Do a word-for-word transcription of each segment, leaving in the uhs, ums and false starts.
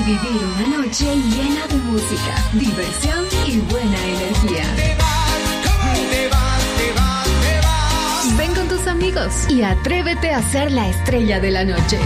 vivir una noche llena de música, diversión y buena energía. Ven con tus amigos y atrévete a ser la estrella de la noche.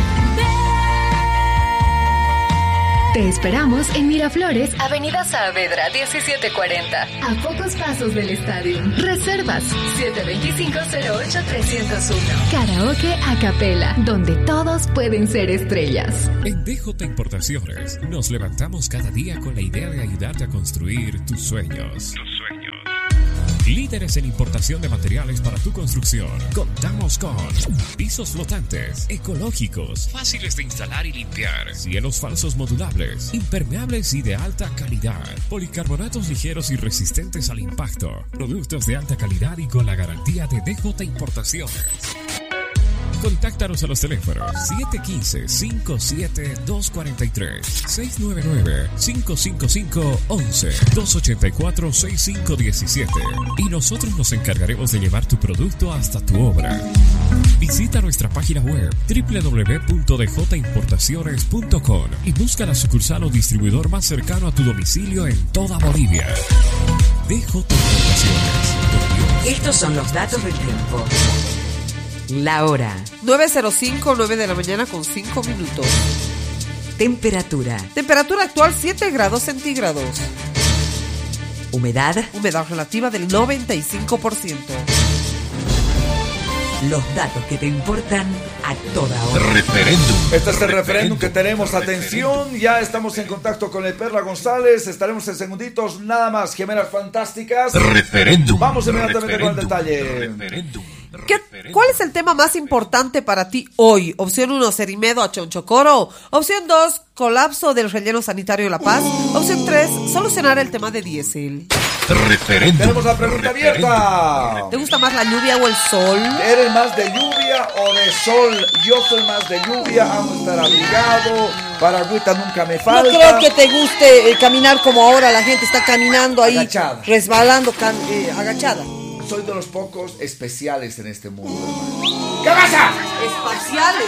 Te esperamos en Miraflores, Avenida Saavedra diecisiete cuarenta, a pocos pasos del estadio. Reservas siete dos cinco, cero ocho, tres cero uno. Karaoke a capela, donde todos pueden ser estrellas. En D J Importaciones nos levantamos cada día con la idea de ayudarte a construir tus sueños. Tus sueños. Líderes en importación de materiales para tu construcción. Contamos con pisos flotantes, ecológicos, fáciles de instalar y limpiar, cielos falsos modulables, impermeables y de alta calidad, policarbonatos ligeros y resistentes al impacto, productos de alta calidad y con la garantía de D J Importaciones. Contáctanos a los teléfonos siete uno cinco, cinco siete dos cuatro tres, seis nueve nueve, cinco cinco cinco, once, dos ocho cuatro, seis cinco uno siete y nosotros nos encargaremos de llevar tu producto hasta tu obra. Visita nuestra página web doble u doble u doble u punto d j importaciones punto com y busca la sucursal o distribuidor más cercano a tu domicilio en toda Bolivia. D J Importaciones. Estos son los datos del tiempo. La hora. nueve cero cinco, nueve de la mañana con cinco minutos. Temperatura. Temperatura actual siete grados centígrados. Humedad. Humedad relativa del noventa y cinco por ciento. Los datos que te importan a toda hora. Referéndum. Este es el referéndum que tenemos. Atención, ya estamos en contacto con el Perla González. Estaremos en segunditos nada más. Gemelas fantásticas. Referéndum. Vamos inmediatamente Referéndum. con el detalle. Referéndum. ¿Qué, ¿Cuál es el tema más importante para ti hoy? Opción uno, Cerimedo a Chonchocoro. Opción dos, colapso del relleno sanitario de La Paz. Opción tres, solucionar el tema de diésel. Referéndum. Tenemos la pregunta abierta. ¿Te gusta más la lluvia o el sol? ¿Eres más de lluvia o de sol? Yo soy más de lluvia, amo estar abrigado, paragüita nunca me No falta. creo que te guste eh, caminar como ahora la gente está caminando ahí, Agachada. resbalando, can- eh, agachada. Soy de los pocos especiales en este mundo, hermano. ¿Qué pasa? Espaciales.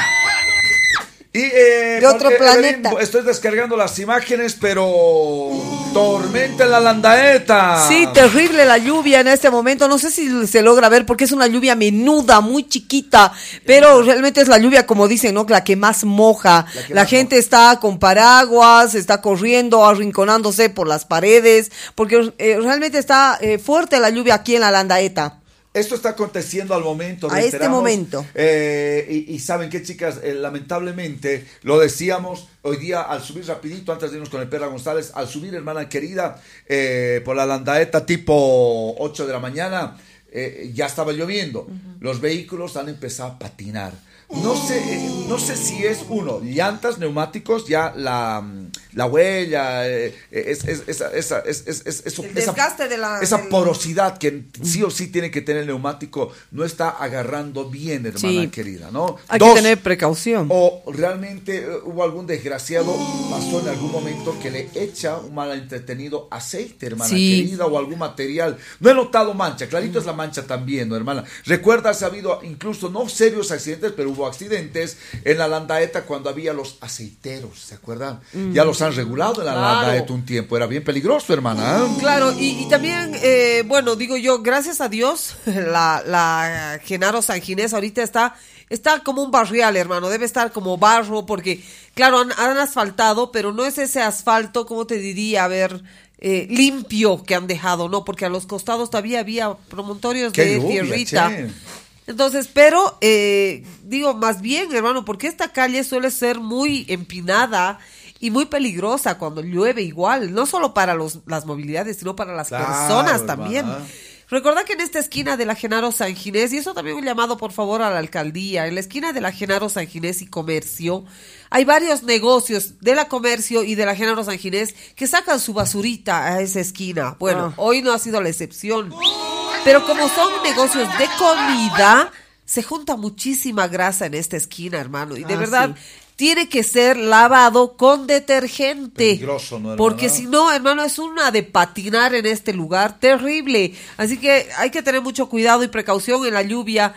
Y, eh, De otro porque, planeta. Evelyn, estoy descargando las imágenes, pero tormenta en la Landaeta. Sí, terrible la lluvia en este momento. No sé si se logra ver porque es una lluvia menuda, muy chiquita, pero realmente es la lluvia, como dicen, ¿no? La que más moja. La que La más gente está con paraguas, está corriendo, arrinconándose por las paredes, porque eh, realmente está eh, fuerte la lluvia aquí en la Landaeta. Esto está aconteciendo al momento. A este reiteramos. momento. Eh, y, y saben qué, chicas, eh, lamentablemente, lo decíamos hoy día al subir rapidito, antes de irnos con el Perla González, al subir, hermana querida, eh, por la Landaeta tipo ocho de la mañana, eh, ya estaba lloviendo. Uh-huh. Los vehículos han empezado a patinar. No sé, eh, no sé si es uno, llantas, neumáticos, ya la, la huella, eh, es, es, esa, esa, es, es, es, eso, El desgaste esa, de la... esa del... porosidad que sí o sí tiene que tener el neumático, no está agarrando bien, hermana Sí. querida, ¿no? Hay Dos, que tener precaución. o realmente eh, hubo algún desgraciado, pasó en algún momento que le echa un mal entretenido aceite, hermana Sí. querida, o algún material. No he notado mancha, clarito es la mancha también, ¿no, hermana? Recuerdas, ha habido incluso, no serios accidentes, pero hubo accidentes en la Landaeta cuando había los aceiteros, ¿se acuerdan? Mm. Ya los han regulado en la Claro. Landaeta un tiempo, era bien peligroso, hermana. ¿eh? Claro, y, y también, eh, bueno, digo yo, gracias a Dios, la, la Genaro San Ginés ahorita está, está como un barrial, hermano, debe estar como barro, porque, claro, han, han asfaltado, pero no es ese asfalto, ¿cómo te diría? A ver... Eh, limpio que han dejado, ¿no? Porque a los costados todavía había promontorios Qué de lluvia, tierrita. che. Entonces, pero, eh, digo, más bien, hermano, porque esta calle suele ser muy empinada y muy peligrosa cuando llueve igual, no solo para los, las movilidades, sino para las Claro, personas también. hermana. Recuerda que en esta esquina de la Genaro San Ginés, y eso también un llamado por favor a la alcaldía, en la esquina de la Genaro San Ginés y Comercio, hay varios negocios de la Comercio y de la Genaro San Ginés que sacan su basurita a esa esquina. Bueno, Ah. hoy no ha sido la excepción. Pero como son negocios de comida, se junta muchísima grasa en esta esquina, hermano. Y de Ah, verdad, sí. tiene que ser lavado con detergente. Peligroso, ¿no, hermana? Porque si no, hermano, es una de patinar en este lugar terrible. Así que hay que tener mucho cuidado y precaución en la lluvia.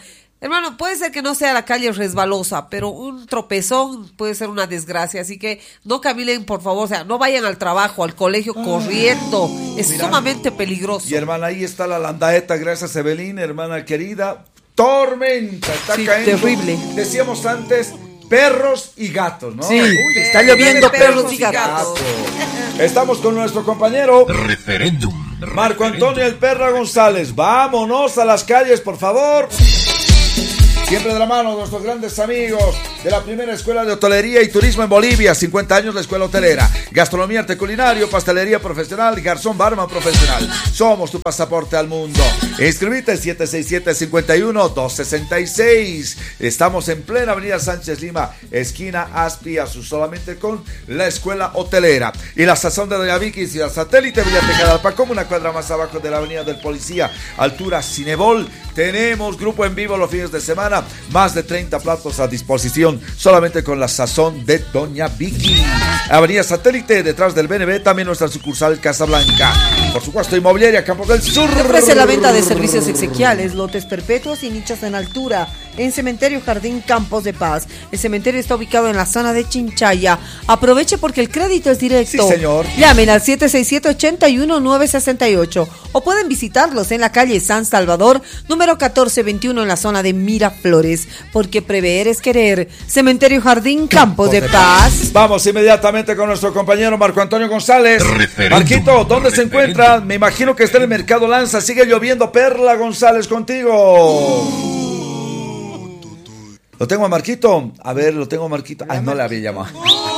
Hermano, puede ser que no sea la calle resbalosa, pero un tropezón puede ser una desgracia, así que no caminen, por favor, o sea, no vayan al trabajo, al colegio corriendo, es mira. sumamente peligroso. Y hermana, ahí está la landaeta, gracias Evelyn, hermana querida. Tormenta, está Sí, cayendo. terrible. Decíamos antes, perros y gatos, ¿no? Sí, Uy, está lloviendo perros perros y y gatos. Estamos con nuestro compañero Referéndum. Marco Antonio El Perra González. Vámonos a las calles, por favor. Siempre de la mano de nuestros grandes amigos de la primera escuela de hotelería y turismo en Bolivia, cincuenta años la escuela hotelera, gastronomía, arte culinario, pastelería profesional, garzón, barman profesional. Somos tu pasaporte al mundo. Inscribite siete seis siete, cinco uno, dos seis seis. Estamos en plena avenida Sánchez Lima, esquina Aspiazu, solamente con la escuela hotelera. Y la sazón de Doña Vicky y la satélite Villateca de Alpacom, una cuadra más abajo de la avenida del Policía, altura Cinebol. Tenemos grupo en vivo los fines de semana. Más de treinta platos a disposición solamente con la sazón de Doña Vicky. Avenida Satélite, detrás del B N B, también nuestra sucursal Casablanca. Por supuesto, Inmobiliaria Campos del Sur. Te ofrece la venta de servicios exequiales, lotes perpetuos y nichos en altura en Cementerio Jardín Campos de Paz. El cementerio está ubicado en la zona de Chinchaya. Aproveche porque el crédito es directo. Sí, señor. Llamen al siete seis siete, ocho uno, nueve seis ocho o pueden visitarlos en la calle San Salvador, número catorce veintiuno, en la zona de Miraflores, porque prever es querer. Cementerio Jardín Campos de Paz. Vamos inmediatamente con nuestro compañero Marco Antonio González. Referéndum. Marquito, ¿dónde se Referéndum. encuentra? Me imagino que está en el Mercado Lanza. Sigue lloviendo. Perla González, contigo. ¿Lo tengo a Marquito? A ver, lo tengo a Marquito. Ay, no le había llamado.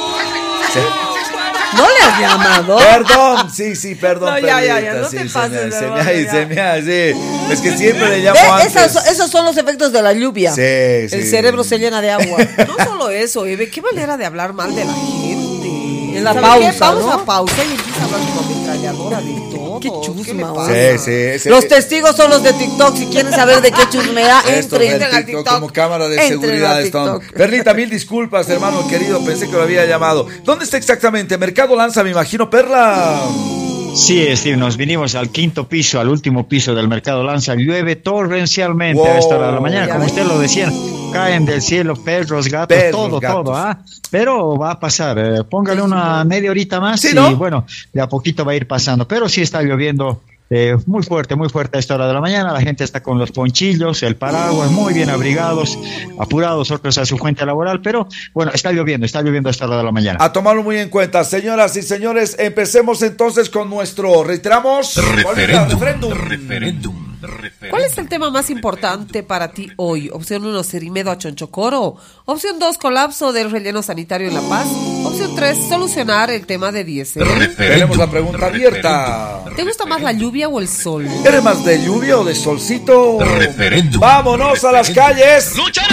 Sí. ¿No le has llamado? Perdón, sí, sí, perdón. No, ya, ya, ya, Perlita, no sí, te se pases, me- Se me hermano, ha, ya. se me ha, sí. Es que siempre le llamo ¿Ve? antes. Esas- esos son los efectos de la lluvia. Sí, El sí. cerebro se llena de agua. No solo eso, Eve, qué manera de hablar mal de la gente. En la ¿Sabe pausa, qué? Vamos ¿no? a pausa y empieza a hablar como ametralladora de todo. Qué chusma, le ¿o? pasa? Sí, sí, sí. Los testigos son los de TikTok. Si quieren saber de qué chusmea, Esto entren del al TikTok, TikTok. como cámara de Entren seguridad al están. TikTok. Perlita, mil disculpas, hermano querido, pensé que lo había llamado. ¿Dónde está exactamente? Mercado Lanza, me imagino, Perla. Sí, Steve, nos vinimos al quinto piso, al último piso del Mercado Lanza. Llueve torrencialmente Wow. a esta hora de la mañana, Ya como ves. usted lo decía. Caen del cielo perros, gatos, Perros, todo, gatos. todo, ¿ah? Pero va a pasar. eh, póngale una media horita más Sí, y ¿no? bueno, de a poquito va a ir pasando. Pero sí está lloviendo eh, muy fuerte, muy fuerte a esta hora de la mañana. La gente está con los ponchillos, el paraguas, muy bien abrigados, apurados, otros a su fuente laboral. Pero bueno, está lloviendo, está lloviendo a esta hora de la mañana. A tomarlo muy en cuenta. Señoras y señores, empecemos entonces con nuestro, reiteramos, Referéndum. referéndum. Referéndum. ¿Cuál es el tema más importante para ti hoy? Opción uno, Cerimedo a Chonchocoro. Opción dos, colapso del relleno sanitario en La Paz. Opción tres, solucionar el tema de diésel. Tenemos la pregunta abierta. ¿Te gusta más la lluvia o el sol? ¿Eres más de lluvia o de solcito? Referéndum. Vámonos a las calles.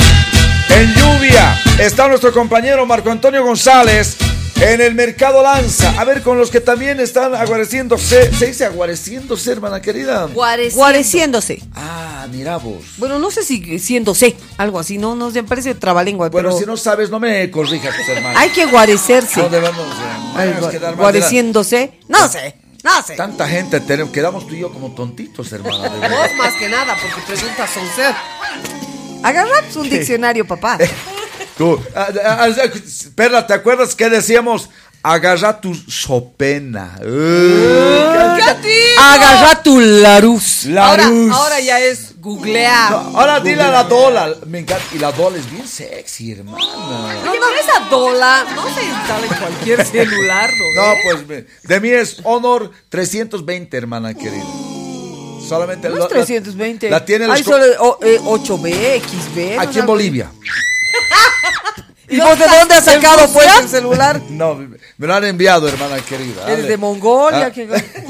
En lluvia está nuestro compañero Marco Antonio González en el Mercado Lanza. A ver, con los que también están aguareciéndose. ¿Se dice aguareciéndose, hermana querida? Guareciéndose. Ah, mira vos. Bueno, no sé si siéndose, algo así, no, no me parece trabalengua, Bueno, pero si no sabes, no me corrijas, tus hermanos. hay que guarecerse. No debemos, eh, no Ay, debemos gua- quedar mal de la- guareciéndose, no sé, no sé. Tanta gente tenemos, quedamos tú y yo como tontitos, hermana. de verdad. Vos más que nada, porque preguntas son ser. Agarrad un diccionario, papá. Tú, ah, ah, ah, Perla, ¿te acuerdas que decíamos? Agarra tu sopena. Uh, Agarra tu laruz. la Ahora, luz. ahora ya es googlear. No, ahora dile a la Dola. Me encanta. Y la Dola es bien sexy, hermana. No, no, esa dola no se instala en cualquier celular, ¿no? No, pues me- de mí es Honor trescientos veinte, hermana querida. Solamente No lo- es trescientos veinte. La, la tiene los Hay co- solo o- eh, ocho B, X B. aquí en Bolivia. ¿Y vos de dónde has sacado pues el celular? No, me me lo han enviado, hermana querida. Eres Dale. de Mongolia. Ah. que-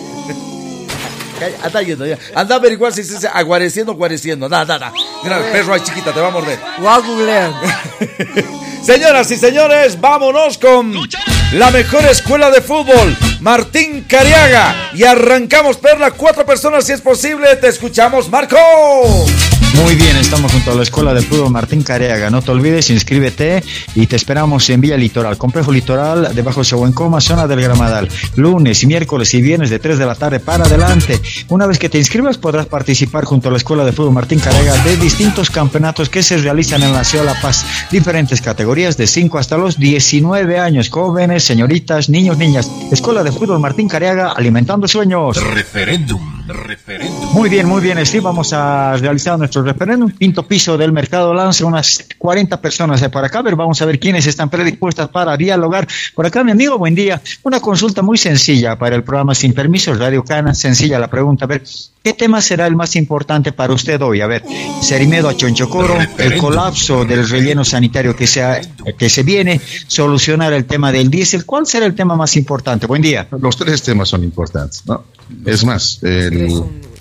Calla, Anda yendo ya. Anda a averiguar si se dice aguareciendo o guareciendo. Nada, nada. Mira, el perro ahí chiquita, te va a morder. Voy a googlear. Señoras y señores, vámonos con la mejor escuela de fútbol, Martín Cariaga. Y arrancamos, Perla, cuatro personas si es posible. Te escuchamos, Marco. Muy bien, estamos junto a la Escuela de Fútbol Martín Careaga. No te olvides, inscríbete y te esperamos en Villa Litoral, Complejo Litoral, debajo de Chahuencoma, zona del Gramadal. Lunes, miércoles y viernes de tres de la tarde para adelante. Una vez que te inscribas podrás participar junto a la Escuela de Fútbol Martín Careaga de distintos campeonatos que se realizan en la ciudad de La Paz. Diferentes categorías de cinco hasta los diecinueve años. Jóvenes, señoritas, niños, niñas. Escuela de Fútbol Martín Careaga, alimentando sueños. Referéndum, referéndum. Muy bien, muy bien, sí, vamos a realizar nuestro referéndum. Quinto piso del Mercado Lance, unas cuarenta personas de por acá. A ver, vamos a ver quiénes están predispuestas para dialogar. Por acá, mi amigo, buen día. Una consulta muy sencilla para el programa Sin Permiso, Radio Cana. Sencilla la pregunta. A ver, ¿qué tema será el más importante para usted hoy? A ver, Serimedo a Chonchocoro, el colapso del relleno sanitario que se, ha, que se viene, solucionar el tema del diésel. ¿Cuál será el tema más importante? Buen día. Los tres temas son importantes, ¿no? Es más, el,